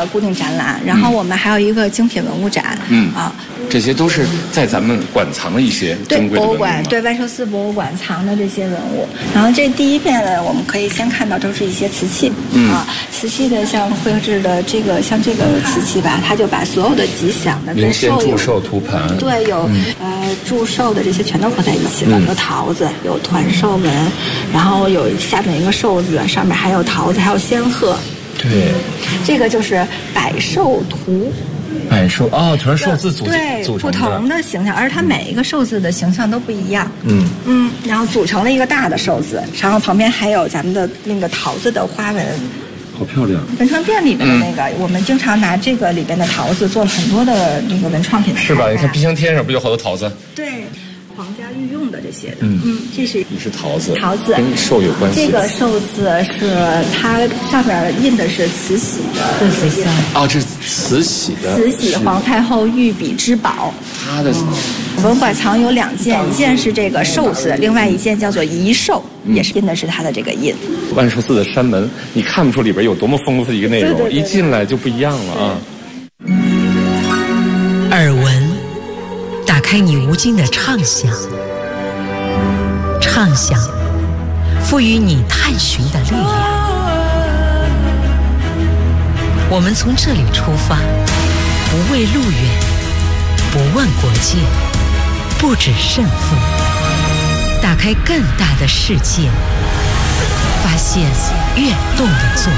的固定展览，然后我们还有一个精品文物展。 这些都是在咱们馆藏的一些珍贵的文物。 博物馆，对，万寿寺博物馆藏的这些文物。然后这第一片呢，我们可以先看到都是一些瓷器。瓷器的像绘制的这个像这个瓷器吧，它就把所有的吉祥的跟寿祝寿图盘， 对，有祝寿的这些全都合在一起了。有桃子，有团寿纹，然后有下面一个寿字，上面还有桃子，还有仙鹤。 对， 这个就是百寿图。 百寿全是寿字组成的， 不同的形象，而它每一个寿字的形象都不一样。然后组成了一个大的寿字，然后旁边还有咱们的那个桃子的花纹， 好漂亮。 文创店里面的那个，我们经常拿这个里边的桃子做了很多的那个文创品的。 是吧？你看冰箱贴上不有好多桃子？ 对。皇家御用的这些的，这是也是桃子， 跟寿有关系。 这个寿字是它上面印的是慈禧的形象这是慈禧的。 慈禧皇太后御笔之宝， 它的文馆藏有2件，一件是这个寿字，另外一件叫做仪寿，也是印的是它的这个印。 万寿寺的山门，你看不出里边有多么丰富的一个内容，一进来就不一样了啊。 耳闻。打开你无尽的畅想，畅想赋予你探寻的力量。我们从这里出发，不畏路远，不问国界，不止胜负，打开更大的世界，发现跃动的作